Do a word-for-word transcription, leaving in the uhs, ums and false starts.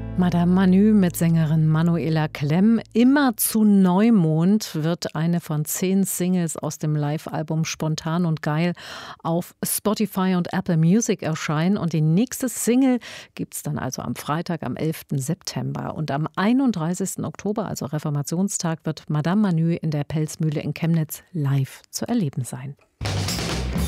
Madame Manu mit Sängerin Manuela Klemm. Immer zu Neumond wird eine von zehn Singles aus dem Live-Album Spontan und Geil auf Spotify und Apple Music erscheinen. Und die nächste Single gibt es dann also am Freitag, am elften September. Und am einunddreißigsten Oktober, also Reformationstag, wird Madame Manu in der Pelzmühle in Chemnitz live zu erleben sein.